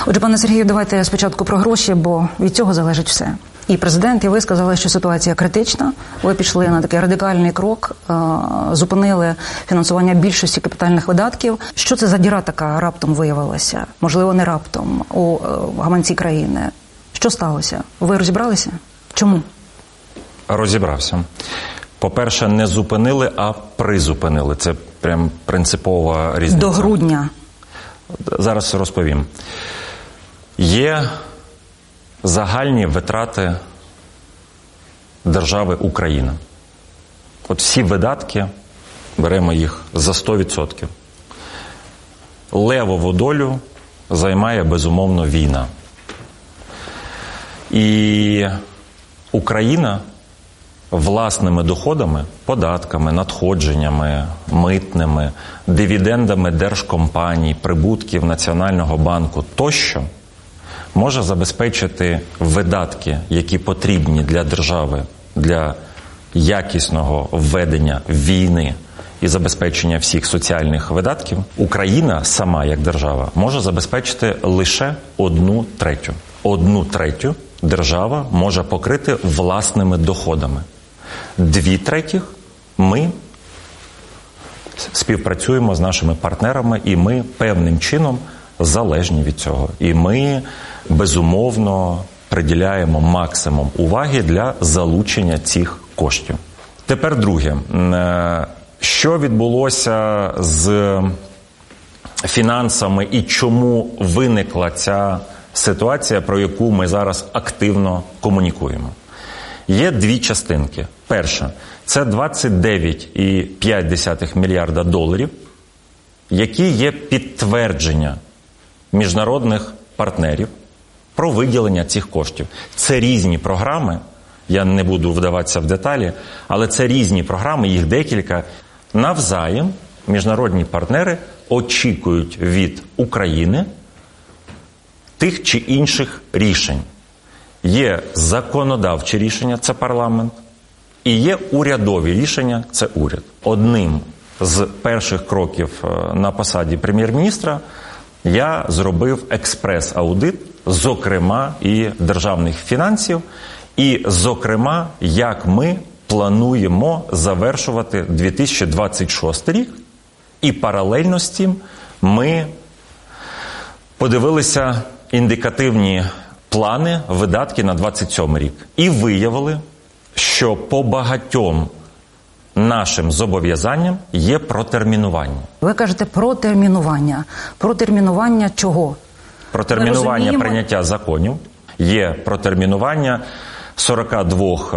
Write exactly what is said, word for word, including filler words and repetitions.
Отже, пане Сергію, давайте спочатку про гроші, бо від цього залежить все. І президент, і ви сказали, що ситуація критична. Ви пішли на такий радикальний крок, зупинили фінансування більшості капітальних видатків. Що це за діра така раптом виявилася? Можливо, не раптом, у гаманці країни. Що сталося? Ви розібралися? Чому? Розібрався. По-перше, не зупинили, а призупинили. Це прям принципова різниця. До грудня. Зараз розповім. Є загальні витрати держави Україна. От всі видатки, беремо їх за сто відсотків. Левову долю займає, безумовно, війна. І Україна власними доходами, податками, надходженнями, митними, дивідендами держкомпаній, прибутків Національного банку тощо може забезпечити видатки, які потрібні для держави, для якісного введення війни і забезпечення всіх соціальних видатків. Україна сама, як держава, може забезпечити лише одну третю. Одну третю держава може покрити власними доходами. Дві третіх ми співпрацюємо з нашими партнерами, і ми певним чином залежні від цього. І ми, безумовно, приділяємо максимум уваги для залучення цих коштів. Тепер друге. Що відбулося з фінансами і чому виникла ця ситуація, про яку ми зараз активно комунікуємо? Є дві частинки. Перша – це двадцять дев'ять цілих п'ять десятих мільярда доларів, які є підтвердження міжнародних партнерів про виділення цих коштів. Це різні програми, я не буду вдаватися в деталі, але це різні програми, їх декілька. Навзаєм міжнародні партнери очікують від України тих чи інших рішень. Є законодавчі рішення, це парламент, і є урядові рішення, це уряд. Одним з перших кроків на посаді прем'єр-міністра я зробив експрес-аудит, зокрема і державних фінансів, і, зокрема, як ми плануємо завершувати дві тисячі двадцять шостий рік, і паралельно з тим ми подивилися індикативні плани, видатки на двадцять сьомий рік. І виявили, що по багатьом нашим зобов'язанням є протермінування. Ви кажете протермінування. Протермінування чого? Протермінування прийняття законів. Є протермінування сорок два